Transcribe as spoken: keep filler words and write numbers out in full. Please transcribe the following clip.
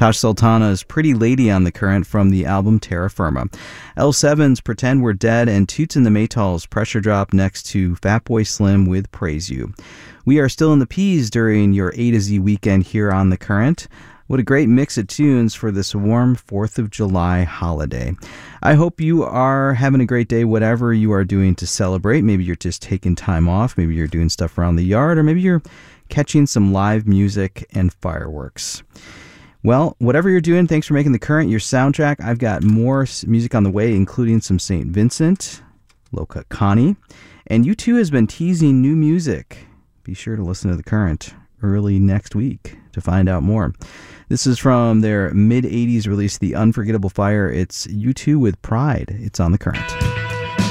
Tosh Sultana's Pretty Lady on the current from the album Terra Firma. L seven's Pretend We're Dead, and Toots and the Maytals' Pressure Drop next to Fatboy Slim with Praise You. We are still in the P's during your A to Z weekend here on the current. What a great mix of tunes for this warm fourth of July holiday. I hope you are having a great day, whatever you are doing to celebrate. Maybe you're just taking time off. Maybe you're doing stuff around the yard, or maybe you're catching some live music and fireworks. Well, whatever you're doing, thanks for making the current your soundtrack. I've got more music on the way, including some Saint Vincent, Low Cut Connie, and U two has been teasing new music. Be sure to listen to the current early next week to find out more. This is from their mid-eighties release, The Unforgettable Fire. It's U two with Pride. It's on the current.